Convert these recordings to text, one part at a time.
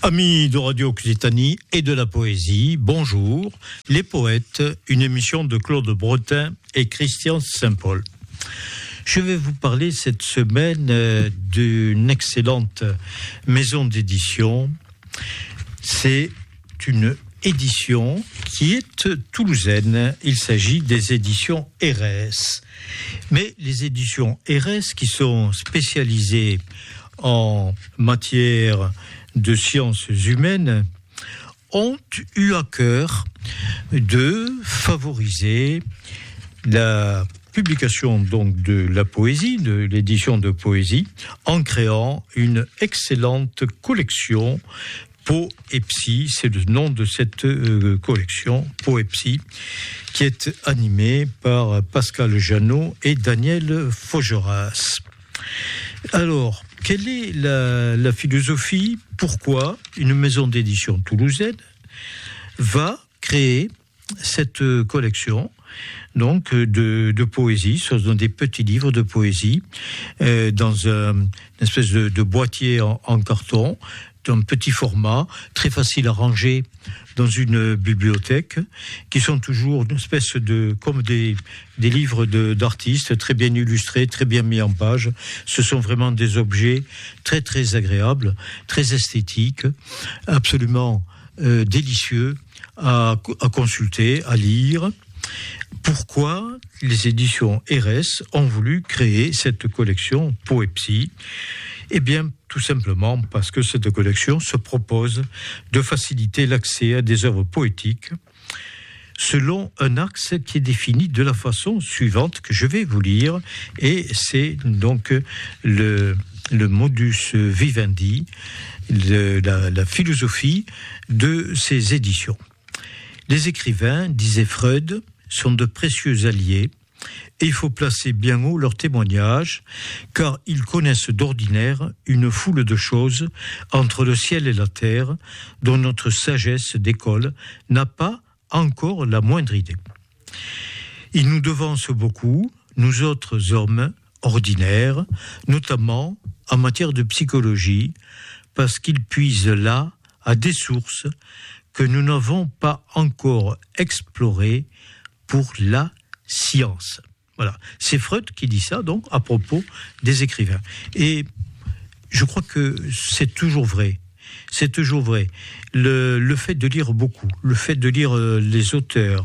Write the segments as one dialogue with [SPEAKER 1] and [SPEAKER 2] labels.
[SPEAKER 1] Amis de Radio Occitanie et de la poésie, bonjour. Les poètes, une émission de Claude Bretin et Christian Saint-Paul. Je vais vous parler cette semaine d'une excellente maison d'édition. C'est une édition qui est toulousaine. Il s'agit des éditions RS. Mais les éditions RS qui sont spécialisées en matière de sciences humaines ont eu à cœur de favoriser la publication donc de la poésie, de l'édition de poésie, en créant une excellente collection Poépsie, c'est le nom de cette collection, Poépsie, qui est animée par Pascal Jeannot et Daniel Faugeras. Alors, quelle est la philosophie? Pourquoi une maison d'édition toulousaine va créer cette collection donc de poésie? Ce sont des petits livres de poésie dans une espèce de boîtier en carton, d'un petit format, très facile à ranger dans une bibliothèque, qui sont toujours une espèce comme des livres d'artistes, très bien illustrés, très bien mis en page. Ce sont vraiment des objets très très agréables, très esthétiques, absolument délicieux à consulter, à lire. Pourquoi les éditions RS ont voulu créer cette collection Poépsie? Eh bien, tout simplement parce que cette collection se propose de faciliter l'accès à des œuvres poétiques selon un axe qui est défini de la façon suivante que je vais vous lire, et c'est donc le modus vivendi, la philosophie de ces éditions. Les écrivains, disait Freud, sont de précieux alliés, et il faut placer bien haut leurs témoignages, car ils connaissent d'ordinaire une foule de choses entre le ciel et la terre, dont notre sagesse d'école n'a pas encore la moindre idée. Ils nous devancent beaucoup, nous autres hommes ordinaires, notamment en matière de psychologie, parce qu'ils puisent là à des sources que nous n'avons pas encore explorées pour la science. Voilà, c'est Freud qui dit ça, donc, à propos des écrivains. Et je crois que c'est toujours vrai. C'est toujours vrai. Le fait de lire beaucoup, le fait de lire les auteurs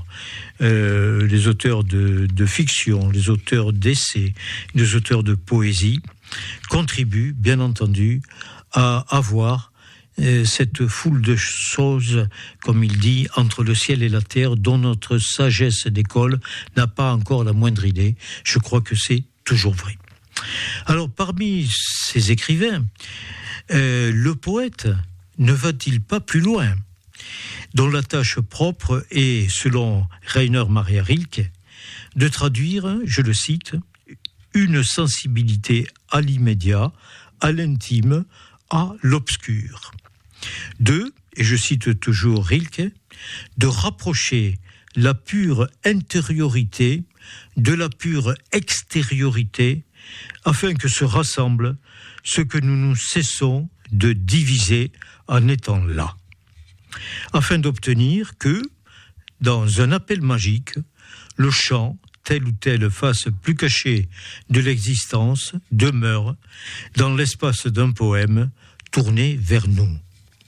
[SPEAKER 1] de fiction, les auteurs d'essais, les auteurs de poésie, contribue, bien entendu, à avoir cette foule de choses, comme il dit, entre le ciel et la terre, dont notre sagesse d'école n'a pas encore la moindre idée. Je crois que c'est toujours vrai. Alors, parmi ces écrivains, le poète ne va-t-il pas plus loin, dont la tâche propre est, selon Rainer Maria Rilke, de traduire, je le cite, une sensibilité à l'immédiat, à l'intime, à l'obscur. 2, et je cite toujours Rilke, de rapprocher la pure intériorité de la pure extériorité, afin que se rassemble ce que nous cessons de diviser en étant là, afin d'obtenir que, dans un appel magique, le chant, telle ou telle face plus cachée de l'existence, demeure dans l'espace d'un poème tourné vers nous.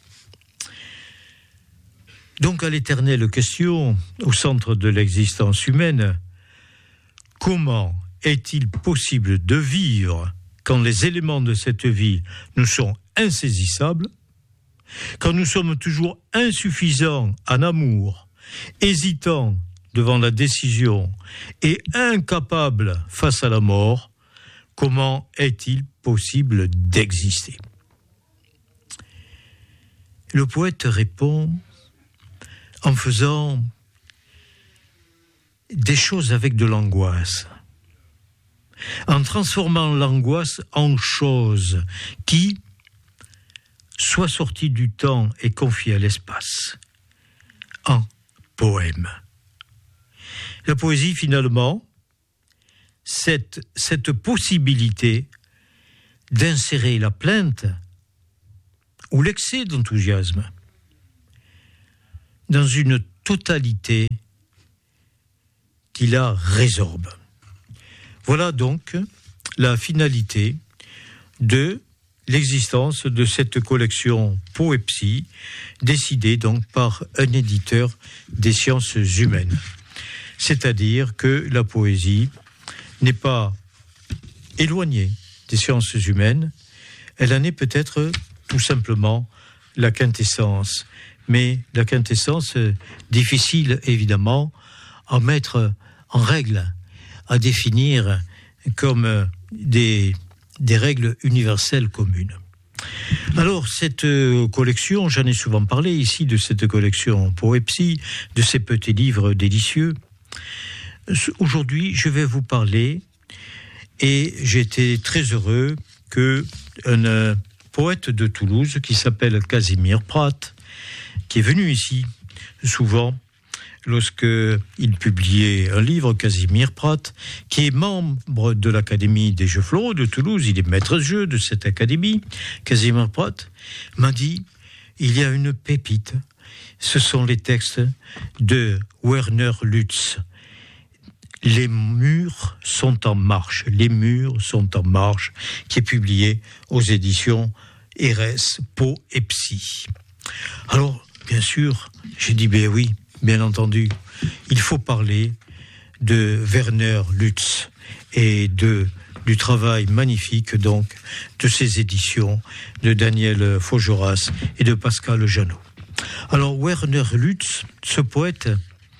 [SPEAKER 1] Donc, à l'éternelle question, au centre de l'existence humaine, comment est-il possible de vivre quand les éléments de cette vie nous sont insaisissables, quand nous sommes toujours insuffisants en amour, hésitants devant la décision et incapables face à la mort? Comment est-il possible d'exister? Le poète répond en faisant des choses avec de l'angoisse, en transformant l'angoisse en chose qui soit sortie du temps et confiée à l'espace, en poème. La poésie, finalement, cette possibilité d'insérer la plainte ou l'excès d'enthousiasme dans une totalité qui la résorbe. Voilà donc la finalité de l'existence de cette collection Poépsie, décidée donc par un éditeur des sciences humaines. C'est-à-dire que la poésie n'est pas éloignée des sciences humaines, elle en est peut-être tout simplement la quintessence. Mais la quintessence, difficile évidemment à mettre en règle, à définir comme des règles universelles communes. Alors, cette collection, j'en ai souvent parlé ici de cette collection Poépsie, de ces petits livres délicieux. Aujourd'hui, je vais vous parler, et j'étais très heureux qu'un poète de Toulouse qui s'appelle Casimir Prat, qui est venu ici souvent lorsqu'il publiait un livre, Casimir Prat, qui est membre de l'Académie des Jeux Floraux de Toulouse, il est maître-jeu de cette académie. Casimir Prat m'a dit, il y a une pépite, ce sont les textes de Werner Lutz. Les murs sont en marche, qui est publié aux éditions RS Poépsie. Alors, bien sûr, j'ai dit, ben oui, bien entendu, il faut parler de Werner Lutz et du travail magnifique donc de ces éditions de Daniel Faugeras et de Pascal Janot. Alors, Werner Lutz, ce poète,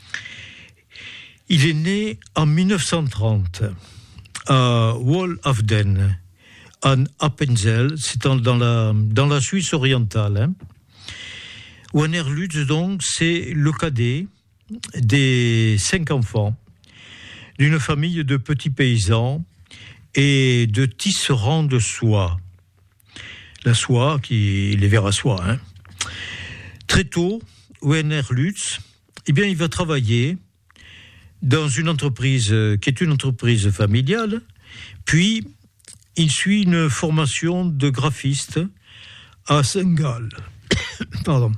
[SPEAKER 1] il est né en 1930 à Wolfden, en Appenzell, c'est dans la Suisse orientale. Werner Lutz, donc, c'est le cadet des 5 enfants d'une famille de petits paysans et de tisserands de soie. La soie, les vers à soie. Très tôt, Werner Lutz, il va travailler dans une entreprise qui est une entreprise familiale, puis il suit une formation de graphiste à Saint-Gall. Pardon.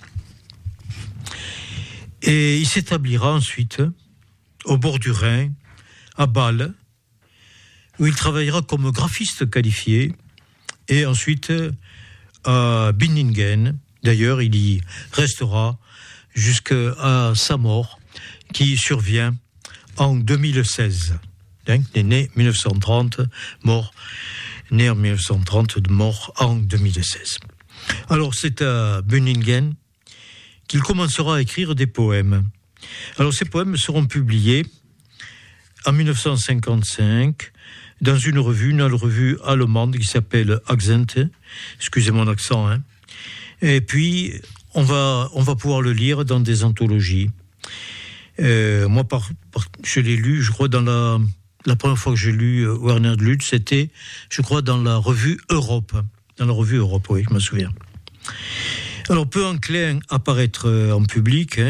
[SPEAKER 1] Et il s'établira ensuite au bord du Rhin, à Bâle, où il travaillera comme graphiste qualifié, et ensuite à Binningen. D'ailleurs, il y restera jusqu'à sa mort, qui survient en 2016. Il est né 1930, né en 1930, mort en 2016. Alors, c'est à Binningen qu'il commencera à écrire des poèmes. Alors, ces poèmes seront publiés en 1955 dans une revue allemande qui s'appelle Accent. Excusez mon accent, Et puis, on va pouvoir le lire dans des anthologies. Moi, je l'ai lu, je crois, dans la première fois que j'ai lu Werner Lutz, c'était, je crois, dans la revue Europe. Dans la revue Europe, oui, je me souviens. Alors, peu enclin à paraître en public,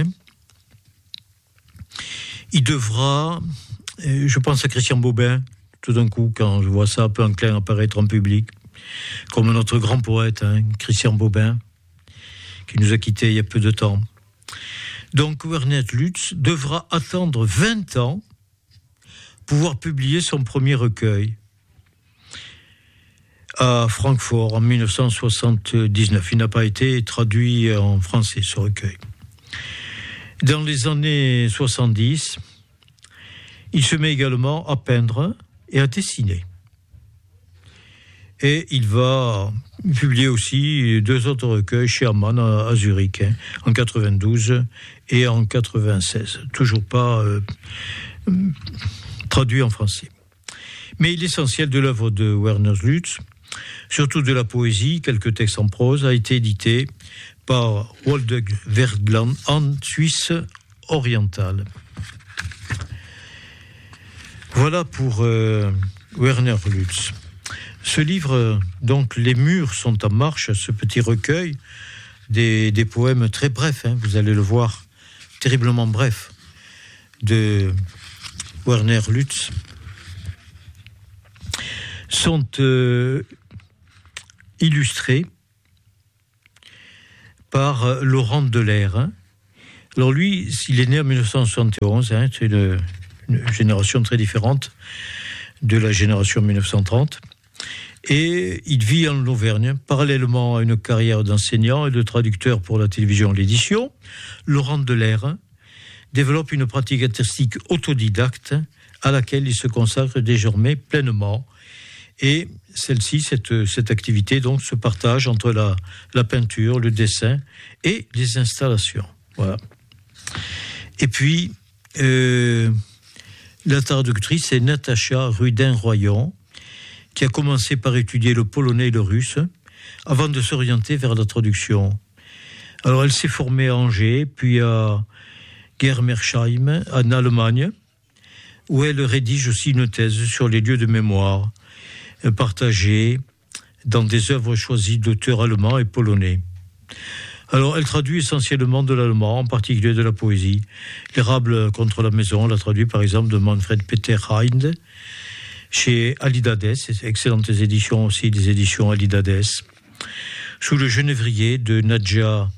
[SPEAKER 1] il devra, je pense à Christian Bobin, tout d'un coup, quand je vois ça, peu enclin à paraître en public, comme notre grand poète, Christian Bobin, qui nous a quittés il y a peu de temps. Donc, Werner Lutz devra attendre 20 ans pour pouvoir publier son premier recueil à Francfort en 1979. Il n'a pas été traduit en français, ce recueil. Dans les années 70, il se met également à peindre et à dessiner. Et il va publier aussi 2 autres recueils chez Amann à Zurich, en 92 et en 96. Toujours pas traduit en français. Mais l'essentiel de l'œuvre de Werner Lutz, surtout de la poésie, quelques textes en prose, a été édité par Waldeck Verlag en Suisse orientale. Voilà pour Werner Lutz. Ce livre, donc, Les murs sont en marche, ce petit recueil, des poèmes très brefs, vous allez le voir, terriblement brefs, de Werner Lutz, sont illustrés par Laurent Delaire. Alors lui, il est né en 1971, c'est une génération très différente de la génération 1930. Et il vit en Auvergne, parallèlement à une carrière d'enseignant et de traducteur pour la télévision et l'édition. Laurent Delaire développe une pratique artistique autodidacte à laquelle il se consacre désormais pleinement. Et celle-ci, cette activité, donc, se partage entre la peinture, le dessin et les installations. Voilà. Et puis, la traductrice est Natacha Rudin-Royon, qui a commencé par étudier le polonais et le russe, avant de s'orienter vers la traduction. Alors, elle s'est formée à Angers, puis à Germersheim, en Allemagne, où elle rédige aussi une thèse sur les lieux de mémoire, partagés dans des œuvres choisies d'auteurs allemands et polonais. Alors, elle traduit essentiellement de l'allemand, en particulier de la poésie. L'érable contre la maison, elle a traduit par exemple de Manfred Peter Heinde, chez Alidades, excellentes éditions aussi, des éditions Alidades. Sous le genévrier de Nadja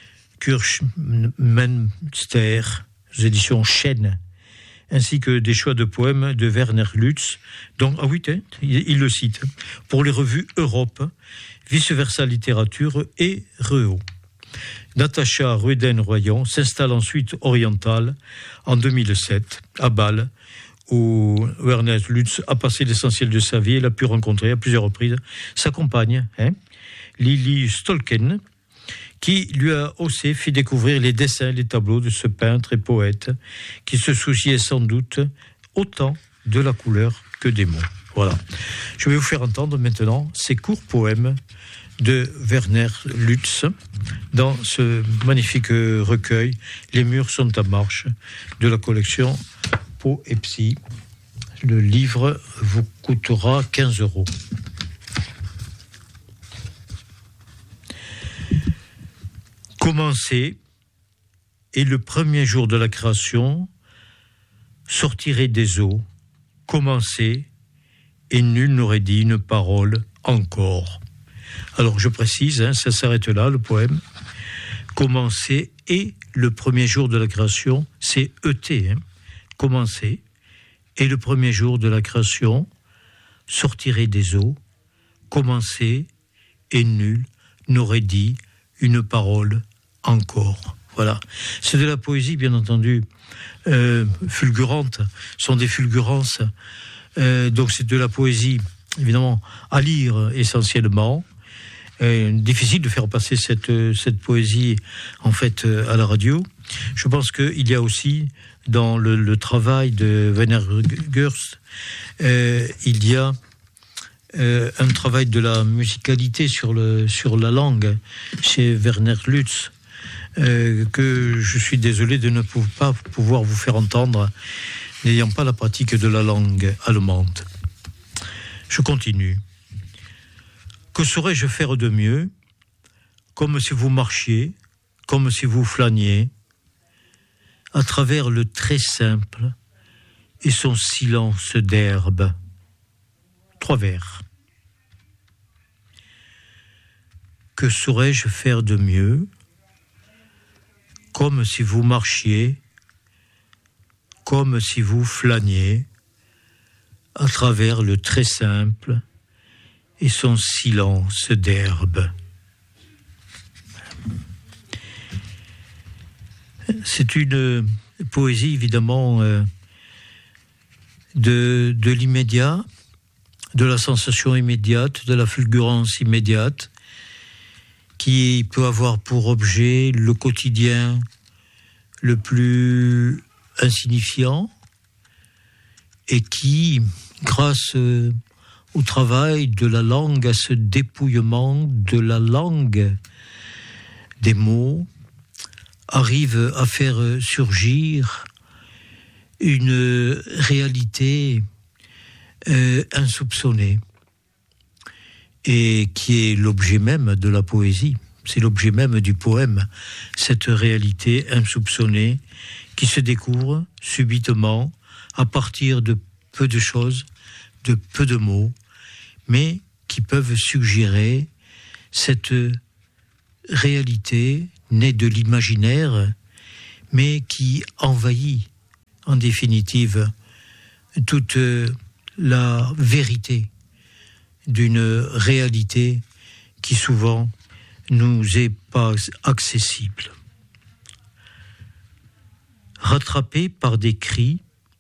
[SPEAKER 1] Kirschmenster, aux éditions Chêne, ainsi que des choix de poèmes de Werner Lutz, donc, il le cite, pour les revues Europe, Vice Versa Littérature et Reo. Natacha Rudin-Royon s'installe ensuite orientale en 2007, à Bâle, où Werner Lutz a passé l'essentiel de sa vie. Elle a pu rencontrer à plusieurs reprises sa compagne, Lili Stolken, qui lui a aussi fait découvrir les dessins, les tableaux de ce peintre et poète, qui se souciait sans doute autant de la couleur que des mots. Voilà. Je vais vous faire entendre maintenant ces courts poèmes de Werner Lutz dans ce magnifique recueil « Les murs sont en marche » de la collection Po et Psy. Le livre vous coûtera 15 €. Commencer, et le premier jour de la création, sortirait des eaux. Commencer, et nul n'aurait dit une parole encore. Alors je précise, ça s'arrête là, le poème. Commencer, et le premier jour de la création, c'est ET, commencer, et le premier jour de la création, sortirait des eaux. Commencer, et nul n'aurait dit une parole encore. Voilà. C'est de la poésie, bien entendu, fulgurante. Ce sont des fulgurances. Donc c'est de la poésie, évidemment, à lire essentiellement. Difficile de faire passer cette poésie, en fait, à la radio. Je pense qu'il y a aussi, dans le travail de Werner Gerst, il y a un travail de la musicalité sur la langue chez Werner Lutz, que je suis désolé de ne pas pouvoir vous faire entendre, n'ayant pas la pratique de la langue allemande. Je continue. Que saurais-je faire de mieux? Comme si vous marchiez, comme si vous flâniez, à travers le très simple et son silence d'herbe. 3 vers. Que saurais-je faire de mieux? Comme si vous marchiez, comme si vous flâniez, à travers le très simple et son silence d'herbe. C'est une poésie, évidemment, de l'immédiat, de la sensation immédiate, de la fulgurance immédiate, qui peut avoir pour objet le quotidien le plus insignifiant et qui, grâce au travail de la langue, à ce dépouillement de la langue des mots, arrive à faire surgir une réalité insoupçonnée, et qui est l'objet même de la poésie. C'est l'objet même du poème, cette réalité insoupçonnée qui se découvre subitement à partir de peu de choses, de peu de mots, mais qui peuvent suggérer cette réalité née de l'imaginaire, mais qui envahit, en définitive, toute la vérité d'une réalité qui souvent nous est pas accessible. Rattrapé par des cris,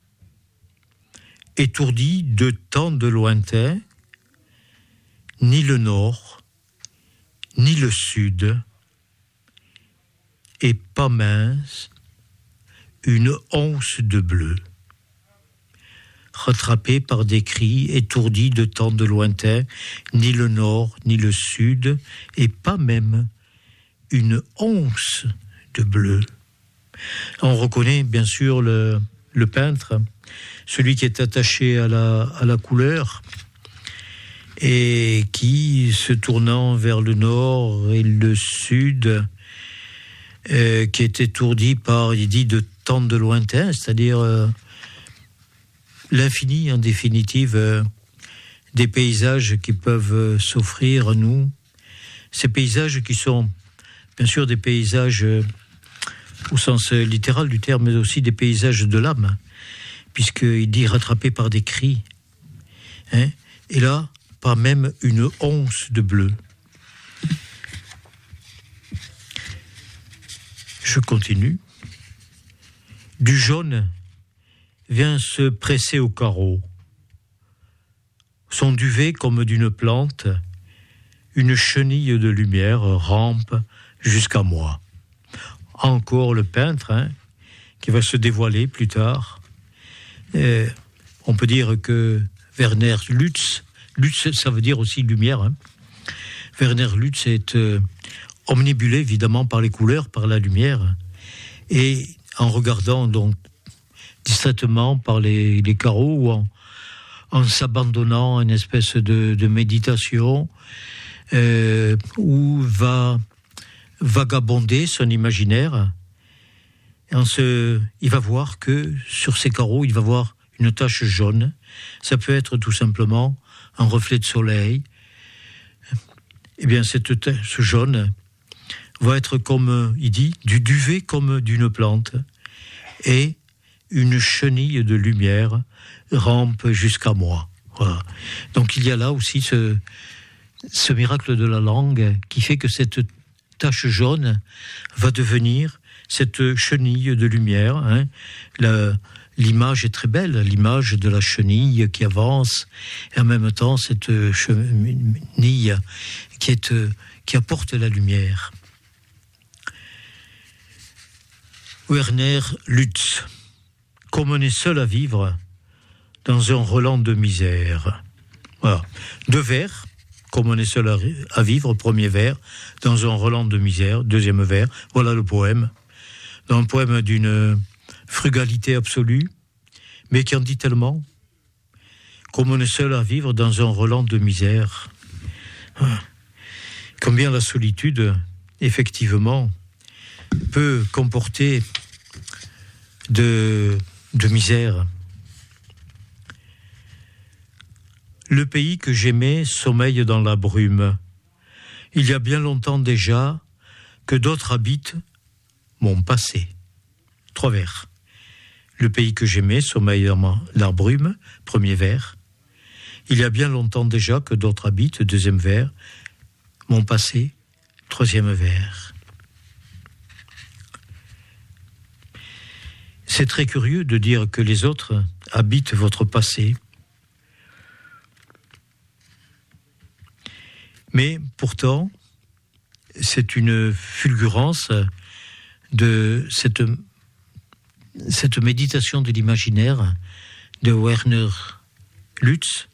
[SPEAKER 1] étourdi de tant de lointain, ni le nord, ni le sud, et pas mince, une once de bleu. Rattrapé par des cris, étourdi de tant de lointain, ni le nord, ni le sud, et pas même une once de bleu. On reconnaît bien sûr le peintre, celui qui est attaché à la couleur, et qui, se tournant vers le nord et le sud, qui est étourdi par, il dit, de tant de lointain, c'est-à-dire l'infini, en définitive, des paysages qui peuvent s'offrir à nous. Ces paysages qui sont, bien sûr, des paysages au sens littéral du terme, mais aussi des paysages de l'âme, puisqu'il dit rattrapé par des cris. Hein, et là, pas même une once de bleu. Je continue. Du jaune vient se presser au carreau. Son duvet comme d'une plante, une chenille de lumière rampe jusqu'à moi. Encore le peintre, qui va se dévoiler plus tard. On peut dire que Werner Lutz, ça veut dire aussi lumière. Werner Lutz est omnibulé évidemment par les couleurs, par la lumière, et en regardant donc distraitement par les carreaux, ou en s'abandonnant à une espèce de méditation, où va vagabonder son imaginaire. Il va voir que sur ces carreaux, il va voir une tache jaune. Ça peut être tout simplement un reflet de soleil. Eh bien, ce jaune va être comme, il dit, du duvet comme d'une plante, et une chenille de lumière rampe jusqu'à moi. Voilà. Donc il y a là aussi ce miracle de la langue qui fait que cette tache jaune va devenir cette chenille de lumière. L'image est très belle, l'image de la chenille qui avance, et en même temps cette chenille qui apporte la lumière. Werner Lutz, comme on est seul à vivre dans un relent de misère. Voilà. 2 vers, comme on est seul à vivre, premier vers, dans un relent de misère, deuxième vers, voilà le poème. Dans un poème d'une frugalité absolue, mais qui en dit tellement, comme on est seul à vivre dans un relent de misère. Combien la solitude, effectivement, peut comporter de misère. Le pays que j'aimais sommeille dans la brume. Il y a bien longtemps déjà que d'autres habitent mon passé. 3 vers. Le pays que j'aimais sommeille dans la brume, premier vers. Il y a bien longtemps déjà que d'autres habitent, deuxième vers. Mon passé, troisième vers. C'est très curieux de dire que les autres habitent votre passé. Mais pourtant, c'est une fulgurance de cette méditation de l'imaginaire de Werner Lutz,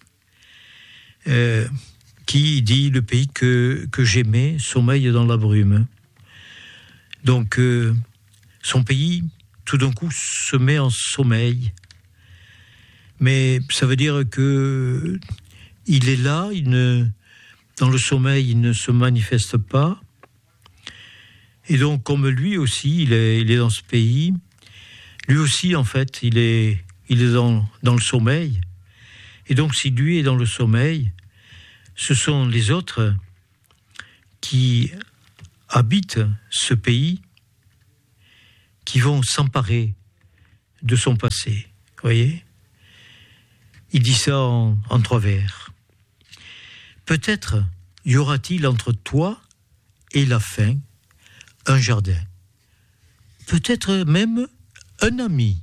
[SPEAKER 1] qui dit « Le pays que j'aimais sommeille dans la brume ». Donc, son pays, tout d'un coup, se met en sommeil. Mais ça veut dire que il est là, dans le sommeil, il ne se manifeste pas. Et donc, comme lui aussi, il est dans ce pays, lui aussi, en fait, il est dans le sommeil. Et donc, si lui est dans le sommeil, ce sont les autres qui habitent ce pays qui vont s'emparer de son passé. Vous voyez ? Il dit ça en 3 vers. Peut-être y aura-t-il entre toi et la fin un jardin. Peut-être même un ami.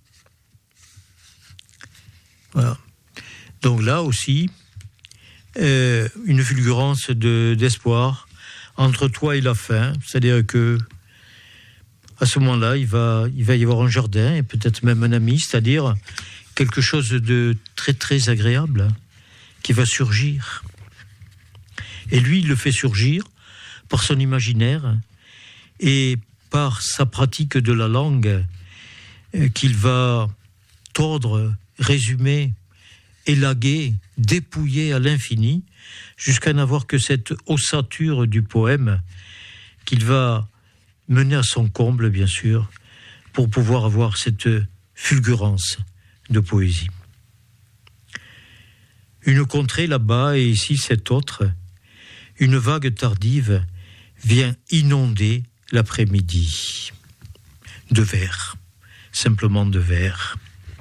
[SPEAKER 1] Voilà. Donc là aussi, une fulgurance d'espoir entre toi et la fin. C'est-à-dire que à ce moment-là, il va y avoir un jardin et peut-être même un ami, c'est-à-dire quelque chose de très très agréable qui va surgir. Et lui, il le fait surgir par son imaginaire et par sa pratique de la langue qu'il va tordre, résumer, élaguer, dépouiller à l'infini jusqu'à n'avoir que cette ossature du poème qu'il va mener à son comble, bien sûr, pour pouvoir avoir cette fulgurance de poésie. Une contrée là-bas et ici cette autre, une vague tardive vient inonder l'après-midi. De vers, simplement de vers.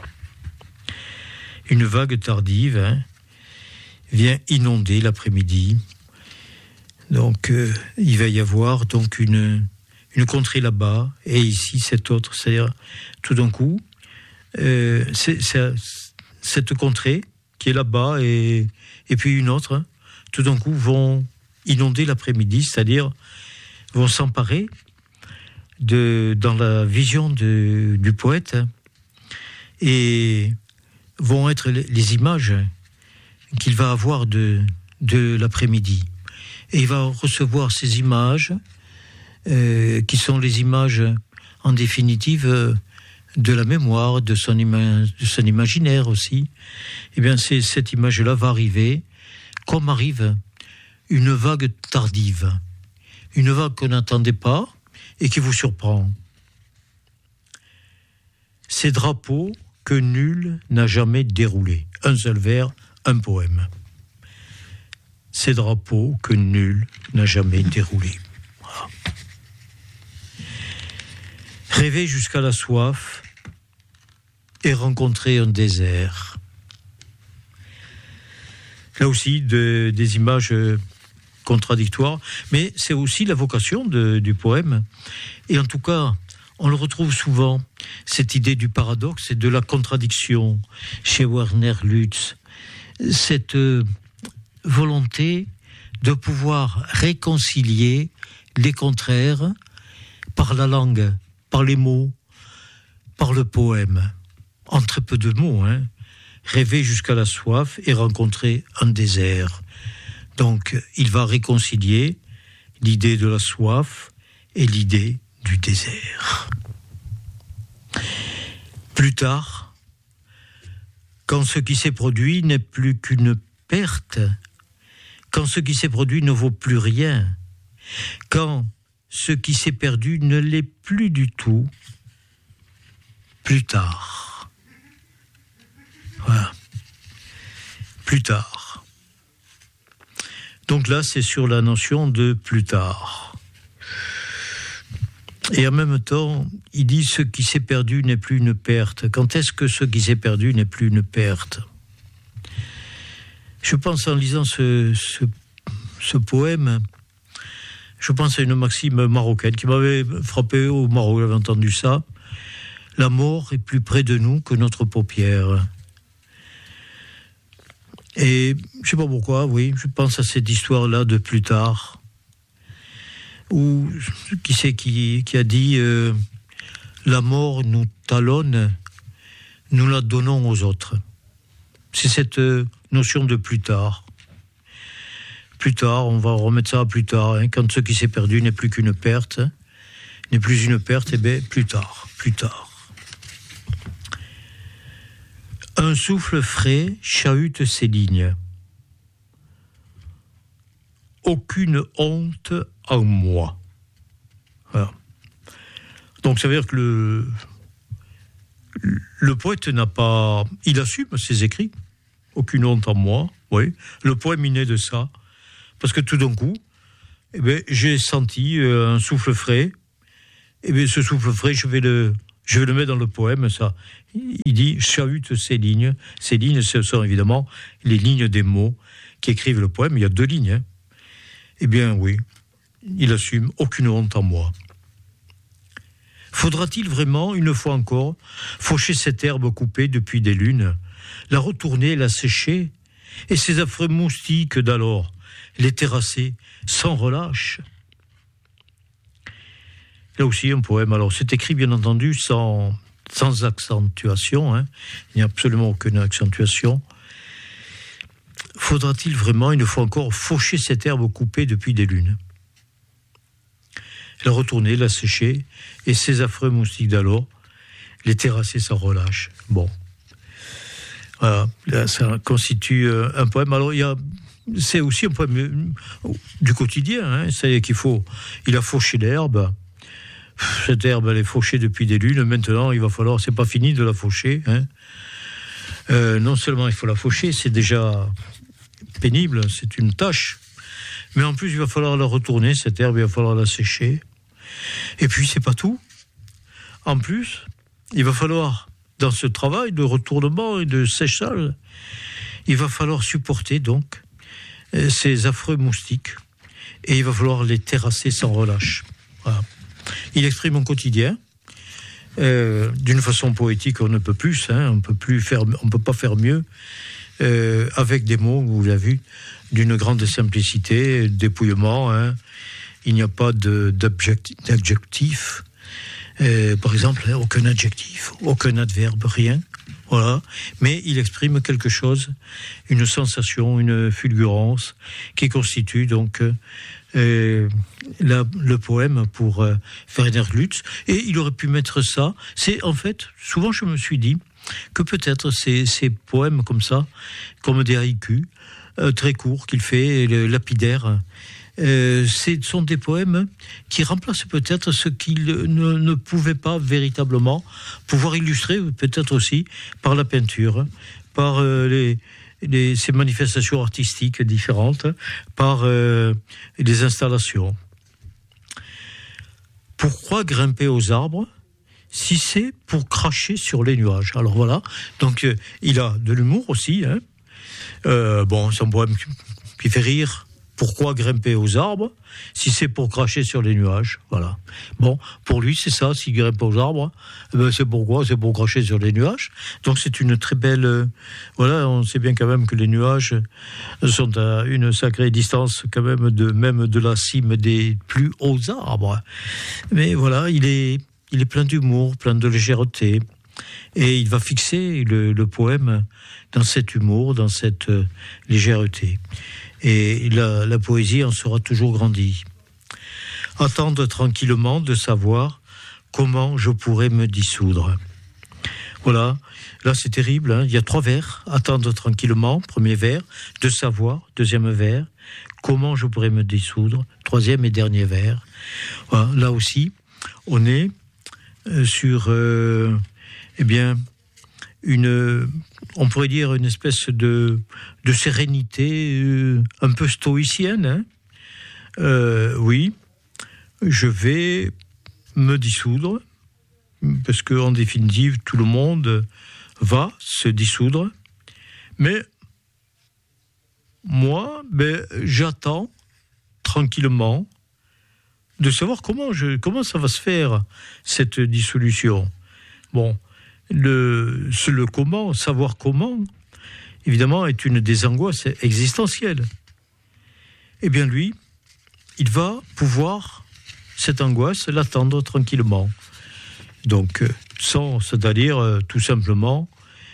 [SPEAKER 1] Une vague tardive vient inonder l'après-midi. Donc il va y avoir donc une contrée là-bas et ici cette autre. C'est-à-dire tout d'un coup, cette contrée qui est là-bas et puis une autre, tout d'un coup vont inonder l'après-midi, c'est-à-dire vont s'emparer dans la vision du poète et vont être les images qu'il va avoir de l'après-midi. Et il va recevoir ces images qui sont les images en définitive de la mémoire, de son imaginaire aussi. Eh bien, cette image-là va arriver comme arrive une vague tardive, une vague qu'on n'attendait pas et qui vous surprend. Ces drapeaux que nul n'a jamais déroulés. Un seul vers, un poème. Ces drapeaux que nul n'a jamais déroulés. Voilà. Rêver jusqu'à la soif et rencontrer un désert. Là aussi, des images contradictoires, mais c'est aussi la vocation du poème. Et en tout cas, on le retrouve souvent, cette idée du paradoxe et de la contradiction chez Werner Lutz. Cette volonté de pouvoir réconcilier les contraires par la langue, par les mots, par le poème. En très peu de mots, rêver jusqu'à la soif et rencontrer un désert. Donc, il va réconcilier l'idée de la soif et l'idée du désert. Plus tard, quand ce qui s'est produit n'est plus qu'une perte, quand ce qui s'est produit ne vaut plus rien, quand ce qui s'est perdu ne l'est plus du tout, plus tard. Voilà. Plus tard. Donc là, c'est sur la notion de plus tard. Et en même temps, il dit ce qui s'est perdu n'est plus une perte. Quand est-ce que ce qui s'est perdu n'est plus une perte ? Je pense en lisant ce poème, je pense à une maxime marocaine qui m'avait frappé au Maroc, j'avais entendu ça. La mort est plus près de nous que notre paupière. Et je ne sais pas pourquoi, oui, je pense à cette histoire-là de plus tard, où qui c'est qui a dit la mort nous talonne, nous la donnons aux autres. C'est cette notion de plus tard. Plus tard, on va remettre ça à plus tard. Quand ce qui s'est perdu n'est plus qu'une perte, n'est plus une perte, eh bien, plus tard, plus tard. Un souffle frais chahute ces lignes. Aucune honte en moi. Voilà. Donc ça veut dire que le poète n'a pas... Il assume ses écrits. Aucune honte en moi, oui. Le poème il naît de ça. Parce que tout d'un coup, eh bien, j'ai senti un souffle frais. Eh bien, ce souffle frais, je vais le mettre dans le poème. Ça, il dit chahute ces lignes. Ces lignes, ce sont évidemment les lignes des mots qui écrivent le poème. Il y a 2 lignes. Hein. Eh bien, oui, il assume aucune honte en moi. Faudra-t-il vraiment, une fois encore, faucher cette herbe coupée depuis des lunes, la retourner, la sécher, et ces affreux moustiques d'alors, les terrasser sans relâche? Là aussi, un poème. Alors, c'est écrit, bien entendu, sans accentuation. Hein. Il n'y a absolument aucune accentuation. Faudra-t-il vraiment, une fois encore, faucher cette herbe coupée depuis des lunes, la retourner, la sécher, et ces affreux moustiques d'alors, les terrasser sans relâche. Bon. Voilà, là, ça constitue un poème. Alors, c'est aussi un poème du quotidien. Hein. C'est il a fauché l'herbe. Cette herbe, elle est fauchée depuis des lunes. Maintenant, il va falloir, c'est pas fini de la faucher. Hein. Non seulement il faut la faucher, c'est déjà pénible, c'est une tâche. Mais en plus, il va falloir la retourner, cette herbe, il va falloir la sécher. Et puis, c'est pas tout. En plus, il va falloir, dans ce travail de retournement et de séchage, il va falloir supporter, donc, ces affreux moustiques. Et il va falloir les terrasser sans relâche. Voilà. Il exprime mon quotidien, d'une façon poétique, on ne peut plus, hein, on peut pas faire mieux, avec des mots, vous l'avez vu, d'une grande simplicité, dépouillement. Hein. Il n'y a pas d'adjectif. Par exemple, aucun adjectif, aucun adverbe, rien. Voilà. Mais il exprime quelque chose, une sensation, une fulgurance, qui constitue donc le poème pour Werner Lutz. Et il aurait pu mettre ça. C'est en fait, souvent je me suis dit que peut-être ces poèmes comme ça, comme des haïkus, très courts qu'il fait, lapidaires, ce sont des poèmes qui remplacent peut-être ce qu'il ne pouvait pas véritablement pouvoir illustrer, peut-être aussi par la peinture, par ces manifestations artistiques différentes, par les installations. Pourquoi grimper aux arbres si c'est pour cracher sur les nuages? Alors voilà, donc il a de l'humour aussi. Hein. C'est un poème qui fait rire. Pourquoi grimper aux arbres si c'est pour cracher sur les nuages? Voilà. Bon, pour lui, c'est ça. S'il grimpe aux arbres, c'est pourquoi? C'est pour cracher sur les nuages. Donc c'est une très belle... voilà, on sait bien quand même que les nuages sont à une sacrée distance quand même de la cime des plus hauts arbres. Mais voilà, il est plein d'humour, plein de légèreté. Et il va fixer le poème dans cet humour, dans cette légèreté. Et la poésie en sera toujours grandie. Attendre tranquillement de savoir comment je pourrais me dissoudre. Voilà, là c'est terrible, hein. Il y a 3 vers. Attendre tranquillement, premier vers. De savoir, deuxième vers. Comment je pourrais me dissoudre, troisième et dernier vers. Voilà, là aussi, on est sur, on pourrait dire une espèce de sérénité un peu stoïcienne. Hein. Oui, je vais me dissoudre, parce qu'en définitive, tout le monde va se dissoudre. Mais moi, j'attends tranquillement de savoir comment ça va se faire, cette dissolution. Bon, le comment, savoir comment, évidemment, est une des angoisses existentielles. Eh bien, lui, il va pouvoir, cette angoisse, l'attendre tranquillement. Donc, c'est-à-dire, tout simplement,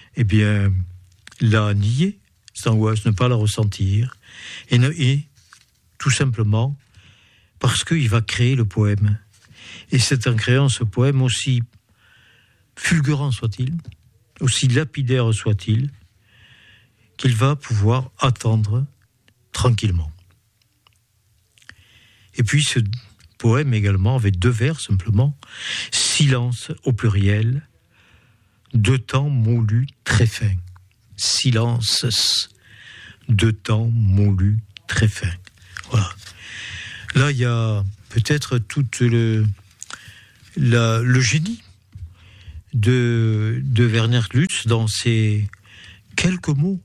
[SPEAKER 1] la nier, cette angoisse, ne pas la ressentir, et tout simplement, parce qu'il va créer le poème. Et c'est en créant ce poème, aussi fulgurant soit-il, aussi lapidaire soit-il, qu'il va pouvoir attendre tranquillement. Et puis ce poème également, avec 2 vers simplement, silence au pluriel, 2 temps moulus très fins. Silence, 2 temps moulus très fins. Voilà. là, il y a peut-être tout le génie de Werner Lutz dans ces quelques mots.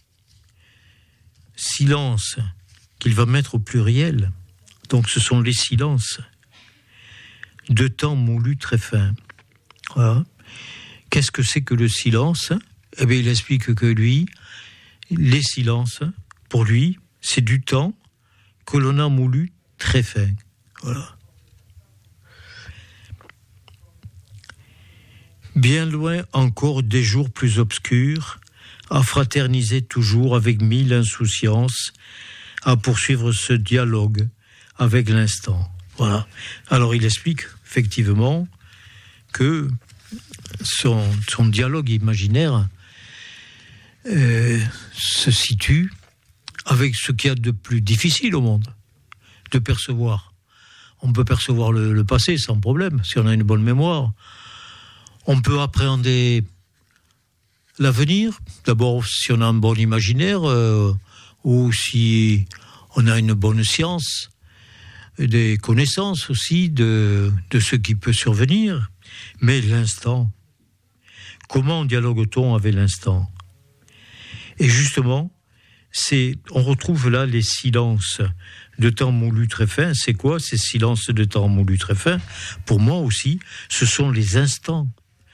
[SPEAKER 1] Silence, qu'il va mettre au pluriel. Donc ce sont les silences. De temps moulu très fin. Voilà. Qu'est-ce que c'est que le silence ? Eh bien, il explique que lui, les silences, pour lui, c'est du temps que l'on a moulu très fin. Voilà. Bien loin encore des jours plus obscurs, à fraterniser toujours avec mille insouciances, à poursuivre ce dialogue avec l'instant. Voilà. Alors il explique effectivement que son dialogue imaginaire se situe avec ce qu'il y a de plus difficile au monde, de percevoir. On peut percevoir le passé sans problème, si on a une bonne mémoire. On peut appréhender l'avenir, d'abord si on a un bon imaginaire, ou si on a une bonne science, des connaissances aussi de ce qui peut survenir. Mais l'instant, comment dialogue-t-on avec l'instant ? Et justement, on retrouve là les silences de temps moulu très fin. C'est quoi ces silences de temps moulu très fin ? Pour moi aussi, ce sont les instants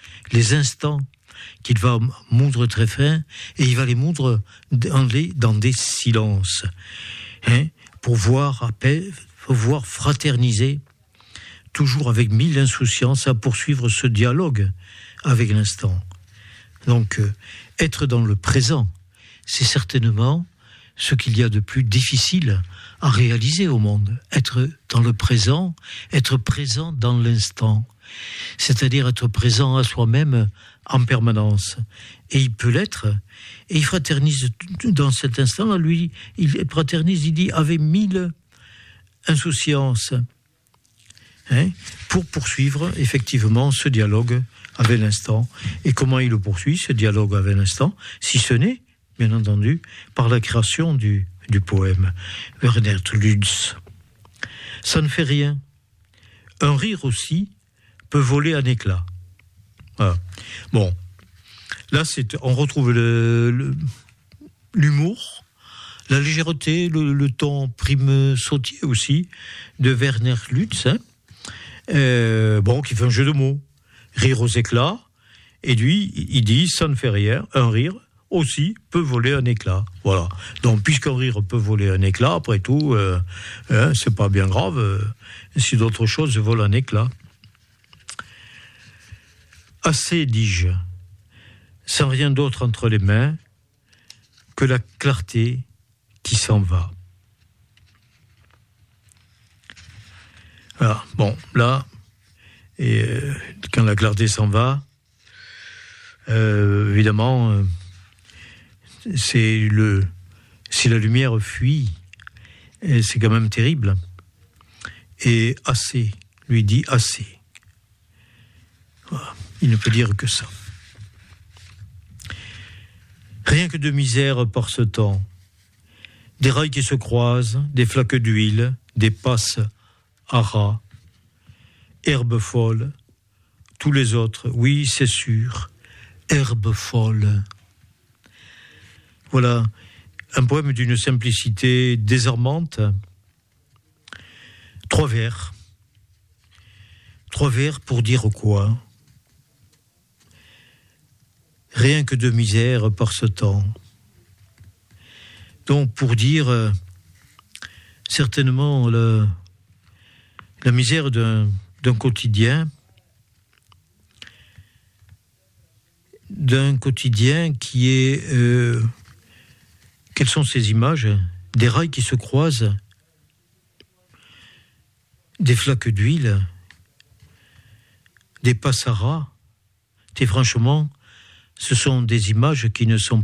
[SPEAKER 1] qu'il va moudre très fin, et il va les moudre dans des silences, pour voir fraterniser, toujours avec mille insouciances, à poursuivre ce dialogue avec l'instant. Donc, être dans le présent, c'est certainement ce qu'il y a de plus difficile à réaliser au monde. Être dans le présent, être présent dans l'instant, c'est-à-dire être présent à soi-même en permanence. Et il peut l'être, et il fraternise dans cet instant-là, lui, il fraternise, il dit, avec mille insouciances, pour poursuivre effectivement ce dialogue avec l'instant. Et comment il le poursuit, ce dialogue avec l'instant, si ce n'est, bien entendu, par la création du poème. Werner Lutz. Ça ne fait rien. Un rire aussi peut voler un éclat. Voilà. Bon, là, on retrouve l'humour, la légèreté, le ton prime sautier aussi de Werner Lutz, qui fait un jeu de mots. Rire aux éclats, et lui, il dit, ça ne fait rien, un rire aussi peut voler un éclat. Voilà. Donc, puisqu'un rire peut voler un éclat, après tout, c'est pas bien grave si d'autres choses volent un éclat. Assez, dis-je, sans rien d'autre entre les mains que la clarté qui s'en va. Voilà. Bon, là, quand la clarté s'en va, évidemment, si la lumière fuit, c'est quand même terrible. Et assez, lui dit assez. Voilà. Il ne peut dire que ça. Rien que de misère par ce temps. Des rails qui se croisent, des flaques d'huile, des passes à ras, herbe folle, tous les autres, oui, c'est sûr, herbe folle. Voilà, un poème d'une simplicité désarmante. 3 vers. 3 vers pour dire quoi ? Rien que de misère par ce temps. Donc, pour dire certainement la misère d'un quotidien qui est... quelles sont ces images ? Des rails qui se croisent, des flaques d'huile, des passaras. Et franchement, ce sont des images qui sont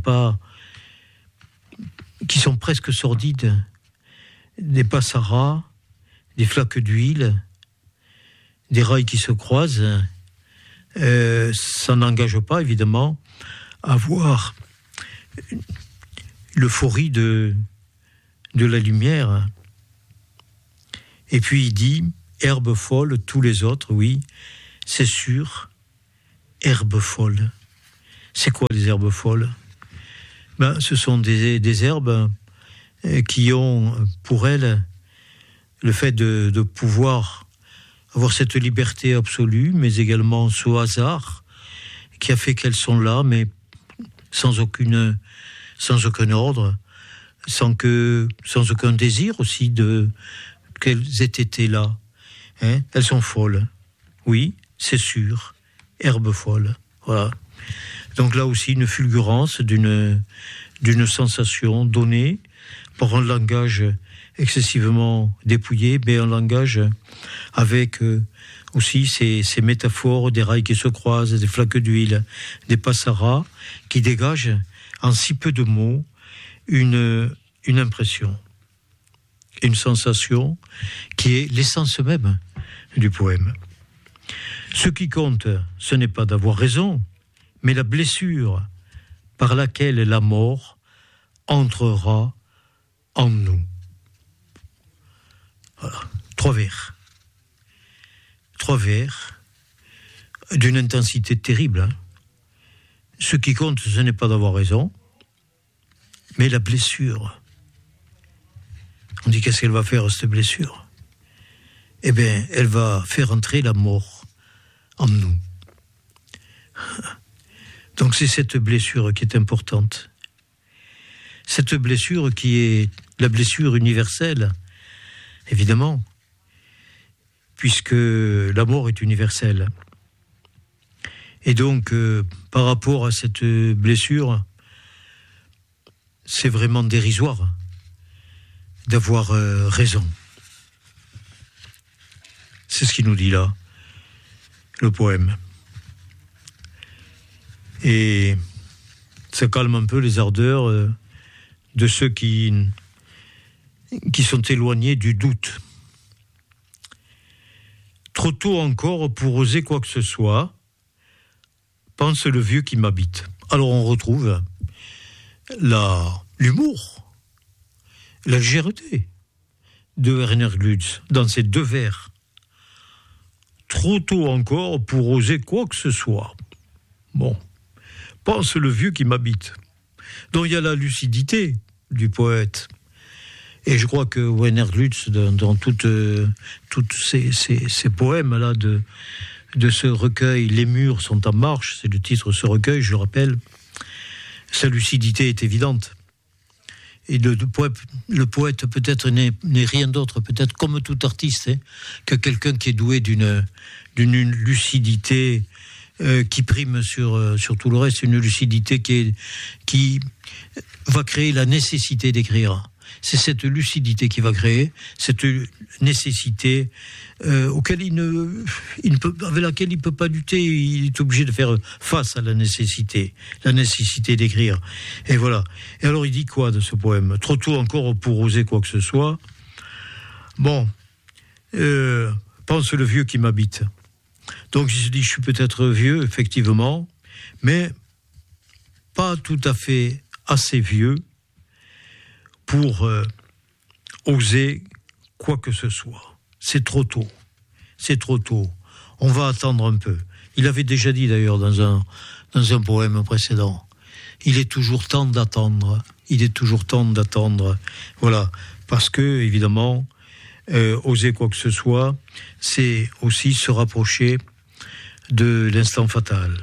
[SPEAKER 1] presque sordides. Des passaras, des flaques d'huile, des rails qui se croisent. Ça n'engage pas, évidemment, à voir l'euphorie de la lumière. Et puis il dit, herbe folle, tous les autres, oui, c'est sûr, herbe folle. C'est quoi les herbes folles? Ce sont des herbes qui ont pour elles le fait de pouvoir avoir cette liberté absolue, mais également ce hasard qui a fait qu'elles sont là, mais sans aucun ordre, sans aucun désir aussi qu'elles aient été là. Elles sont folles. Oui, c'est sûr. Herbe folle. Voilà. Donc là aussi, une fulgurance d'une sensation donnée par un langage excessivement dépouillé, mais un langage avec aussi ces métaphores des rails qui se croisent, des flaques d'huile, des passaras, qui dégagent en si peu de mots une impression, une sensation qui est l'essence même du poème. Ce qui compte, ce n'est pas d'avoir raison, mais la blessure par laquelle la mort entrera en nous. Voilà, 3 vers. 3 vers d'une intensité terrible. Ce qui compte, ce n'est pas d'avoir raison, mais la blessure. On dit, qu'est-ce qu'elle va faire, cette blessure? Eh bien, elle va faire entrer la mort en nous. Donc c'est cette blessure qui est importante. Cette blessure qui est la blessure universelle, évidemment, puisque la mort est universelle. Et donc, par rapport à cette blessure, c'est vraiment dérisoire d'avoir raison. C'est ce qu'il nous dit là, le poème. Et ça calme un peu les ardeurs de ceux qui sont éloignés du doute. Trop tôt encore pour oser quoi que ce soit, pense le vieux qui m'habite. Alors on retrouve l'humour, la légèreté de Werner Glutz dans ces 2 vers. Trop tôt encore pour oser quoi que ce soit. Bon, pense le vieux qui m'habite. Donc il y a la lucidité du poète. Et je crois que Werner Glutz, dans toutes ces poèmes-là de ce recueil, Les murs sont en marche, c'est le titre de ce recueil, je le rappelle, sa lucidité est évidente. Et le poète peut-être n'est rien d'autre, peut-être comme tout artiste, que quelqu'un qui est doué d'une lucidité qui prime sur tout le reste, une lucidité qui va créer la nécessité d'écrire. C'est cette lucidité qui va créer cette nécessité avec laquelle il ne peut pas lutter. Il est obligé de faire face à la nécessité d'écrire. Et voilà. Et alors il dit quoi de ce poème? Trop tôt encore pour oser quoi que ce soit. Bon, pense le vieux qui m'habite. Donc je dis, je suis peut-être vieux, effectivement, mais pas tout à fait assez vieux pour oser quoi que ce soit. C'est trop tôt. C'est trop tôt. On va attendre un peu. Il avait déjà dit d'ailleurs dans un poème précédent. Il est toujours temps d'attendre. Il est toujours temps d'attendre. Voilà. Parce que, évidemment, oser quoi que ce soit, c'est aussi se rapprocher de l'instant fatal.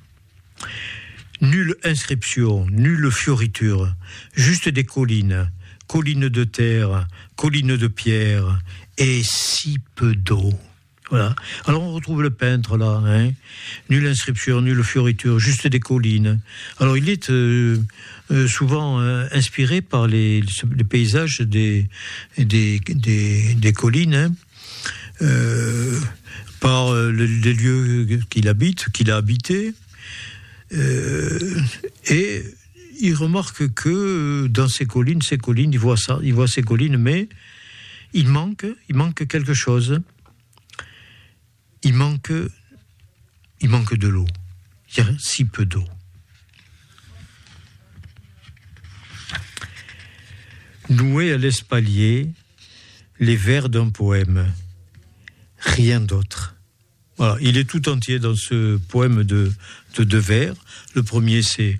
[SPEAKER 1] Nulle inscription, nulle fioriture, juste des collines, collines de terre, collines de pierre, et si peu d'eau. Voilà. Alors on retrouve le peintre là, nulle inscription, nulle fioriture, juste des collines. Alors il est souvent inspiré par les paysages des collines, par les lieux qu'il a habités. Et il remarque que dans ces collines, il voit ces collines, mais il manque quelque chose. Il manque de l'eau. Il y a si peu d'eau. Noué à l'espalier, les vers d'un poème. Rien d'autre. Voilà, il est tout entier dans ce poème de 2 vers. Le premier, c'est